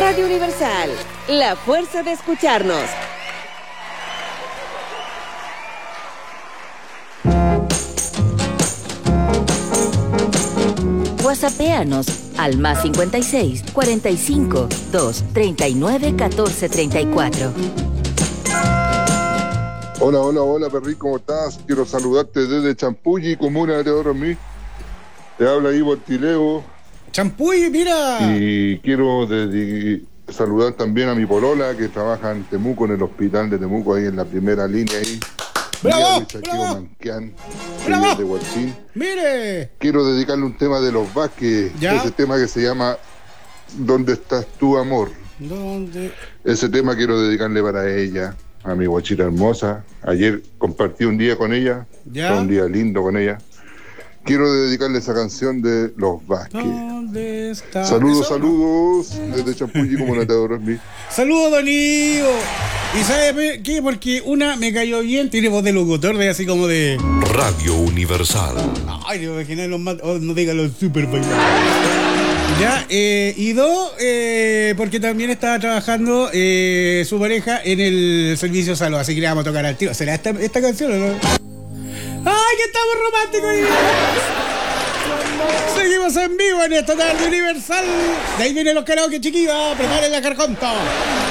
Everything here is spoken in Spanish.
Radio Universal, la fuerza de escucharnos. WhatsAppéanos al +56 45 2 39 14 34. Hola, Perry, ¿cómo estás? Quiero saludarte desde Champulli, comuna de Dormí. Te habla Ivo Tileo. Champulli, mira. Y quiero saludar también a mi polola que trabaja en Temuco, en el hospital de Temuco, ahí en la primera línea ahí. ¡Bravo! Manquian, ¡Bravo! de Huartín. ¡Mire! Quiero dedicarle un tema de los Vázquez, ese tema que se llama ¿Dónde estás tú, amor? ¿Dónde? Ese tema quiero dedicarle para ella, a mi guachita hermosa. Ayer compartí un día con ella, fue un día lindo con ella. Quiero dedicarle esa canción de los Vázquez. ¿Dónde está? Saludos desde Champulli, como la te adoro en mí. Saludos, Don Ivo. ¿Y sabe qué? Porque una me cayó bien, tiene voz de locutor, de así como de Radio Universal. Ay, te imaginas los más, no digan los super bailables. Ya, y dos, porque también estaba trabajando su pareja en el servicio de salud, así que le vamos a tocar al tiro. ¿Será esta canción o no? ¡Ay, que estamos románticos! Seguimos en vivo en esta tarde universal. De ahí vienen los karaoke, chiquillos. Preparen la carconta.